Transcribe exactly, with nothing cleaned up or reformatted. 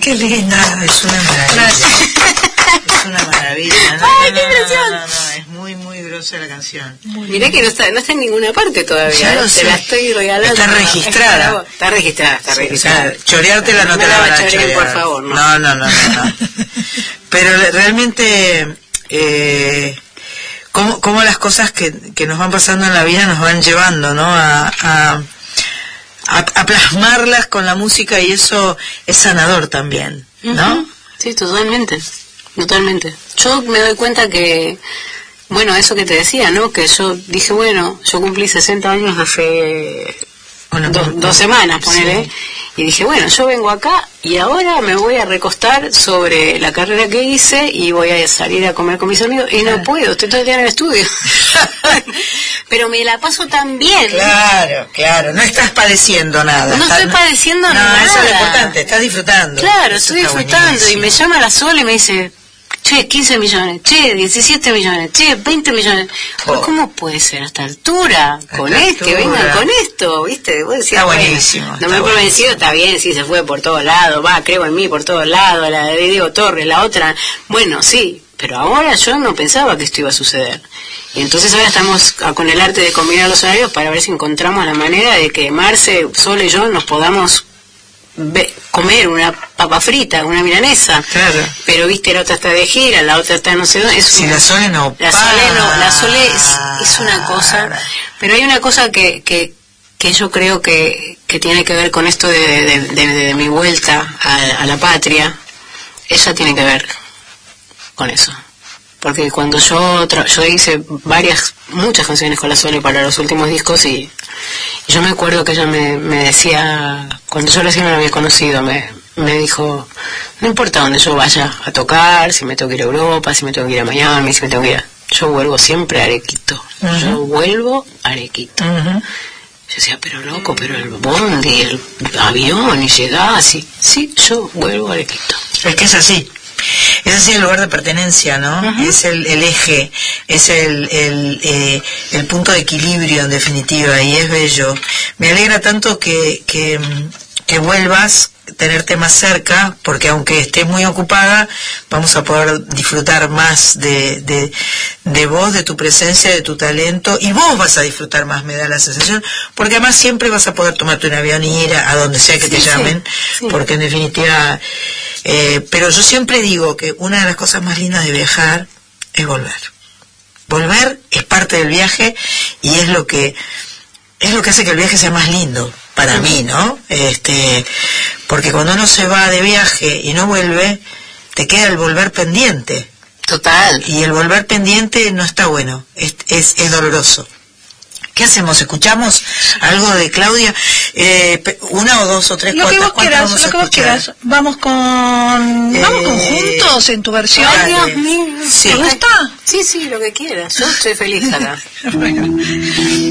Qué linda. Ah, es una maravilla. Es una maravilla. No, ¡Ay, no, qué no, impresión! No, no, no, es muy, muy grosa la canción. Mirá que no está, no está en ninguna parte todavía. Ya lo Te sé. la estoy regalando. Está registrada. Es para vos. Está registrada, está Sí, registrada. o sea, choreártela no, No te la la van a chorear, chorear. por favor, no. No, no, no, no, no. Pero le- realmente, eh, cómo, cómo las cosas que, que nos van pasando en la vida nos van llevando, ¿no? A, a, a, a plasmarlas con la música, y eso es sanador también, ¿no? Ujú. Sí, totalmente, totalmente. Yo me doy cuenta que, bueno, eso que te decía, ¿no? Que yo dije, bueno, yo cumplí sesenta años hace Bueno, do- pues, dos semanas, ponele, sí. y dije, bueno, yo vengo acá y ahora me voy a recostar sobre la carrera que hice y voy a salir a comer con mis amigos, y no puedo, estoy todo el día en el estudio. Pero me la paso tan bien. Claro, claro, no estás padeciendo nada. No estás- estoy padeciendo no, nada. eso es lo importante, estás disfrutando. Claro, Eso estoy está disfrutando, y buenísimo. me llama la Sol y me dice, che, quince millones, che, diecisiete millones, che, veinte millones. Oh. ¿Cómo puede ser a esta altura? A Con esta este, que altura. vengan con esto, ¿viste? Vos decías, Está bueno, buenísimo, no está me he buenísimo. convencido, está bien, sí, se fue por todos lados, va, creo en mí por todos lados, la de Diego Torres, la otra, bueno, sí, pero ahora yo no pensaba que esto iba a suceder. Y entonces ahora estamos a- con el arte de combinar los horarios para ver si encontramos la manera de que Marce, Sol y yo nos podamos ve- comer una papa frita, una milanesa. Claro. Pero viste, la otra está de gira, la otra está no sé dónde. Es Si una- la Sole no la Sole no, la Sole es, para. es una cosa, pero hay una cosa que, que, que yo creo que, que tiene que ver con esto de, de, de, de- de mi vuelta a, a la patria. Ella tiene que ver con eso. Porque cuando yo tra- yo hice varias, muchas canciones con la Sole para los últimos discos, y, y yo me acuerdo que ella me, me decía, cuando yo recién no la había conocido, me, me dijo, no importa dónde yo vaya a tocar, si me tengo que ir a Europa, si me tengo que ir a Miami, si me tengo que ir a... Yo vuelvo siempre a Arequito. Ujú. Yo vuelvo a Arequito. Ujú. Yo decía, pero loco, pero el bondi, el avión, y llegás, y... Sí, yo vuelvo a Arequito. Es que es así. Es así el lugar de pertenencia, ¿no? Ujú. Es el, el eje, es el, el, eh, el punto de equilibrio en definitiva, y es bello. Me alegra tanto que, que, que vuelvas, tenerte más cerca, porque aunque estés muy ocupada, vamos a poder disfrutar más de, de, de vos, de tu presencia, de tu talento, y vos vas a disfrutar más, me da la sensación, porque además siempre vas a poder tomarte un avión y ir a, a donde sea que te Sí, sí, llamen, sí. porque en definitiva... Eh, pero yo siempre digo que una de las cosas más lindas de viajar es volver. Volver es parte del viaje, y es lo que es lo que hace que el viaje sea más lindo para mí, ¿no? Este, porque cuando uno se va de viaje y no vuelve, te queda el volver pendiente, Total. y el volver pendiente no está bueno, es, es, es doloroso. ¿Qué hacemos? ¿Escuchamos algo de Claudia? Eh, pe- una o dos o tres, Lo que ¿cuántas- vos cuántas quieras, vamos a lo que vos escuchar? quieras. Vamos con... Vamos con Eh, Juntos en tu versión. Ay, Dios mío. sí. ¿Te gusta? Sí, sí, lo que quieras. Yo estoy feliz acá. Bueno.